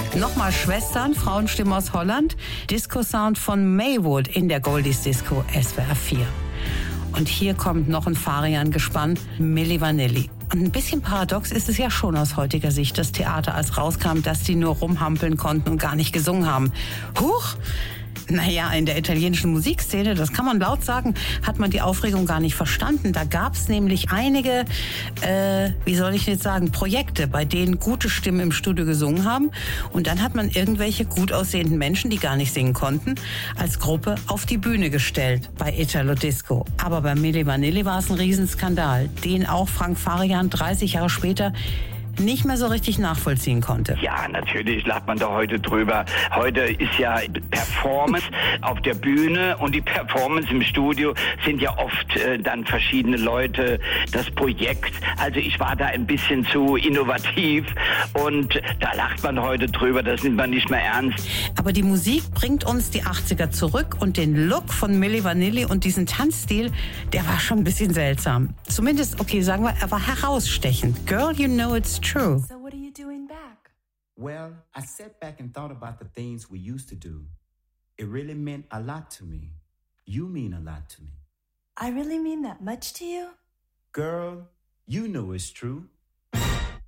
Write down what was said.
Nochmal Schwestern, Frauenstimmen aus Holland. Disco-Sound von Maywood in der Goldies Disco SWR 4. Und hier kommt noch ein Farian-Gespann, Milli Vanilli. Und ein bisschen paradox ist es ja schon aus heutiger Sicht, das Theater, als rauskam, dass die nur rumhampeln konnten und gar nicht gesungen haben. Huch! Naja, in der italienischen Musikszene, das kann man laut sagen, hat man die Aufregung gar nicht verstanden. Da gab es nämlich einige, wie soll ich jetzt sagen, Projekte, bei denen gute Stimmen im Studio gesungen haben. Und dann hat man irgendwelche gut aussehenden Menschen, die gar nicht singen konnten, als Gruppe auf die Bühne gestellt bei Italo Disco. Aber bei Milli Vanilli war es ein Riesenskandal, den auch Frank Farian 30 Jahre später nicht mehr so richtig nachvollziehen konnte. Ja, natürlich lacht man da heute drüber. Heute ist ja Performance auf der Bühne und die Performance im Studio sind ja oft dann verschiedene Leute, das Projekt. Also ich war da ein bisschen zu innovativ und da lacht man heute drüber, das nimmt man nicht mehr ernst. Aber die Musik bringt uns die 80er zurück und den Look von Milli Vanilli und diesen Tanzstil, der war schon ein bisschen seltsam. Zumindest, okay, sagen wir, er war herausstechend. Girl, you know it's true. So what are you doing back? Well, I sat back and thought about the things we used to do. It really meant a lot to me. You mean a lot to me. I really mean that much to you? Girl, you know it's true.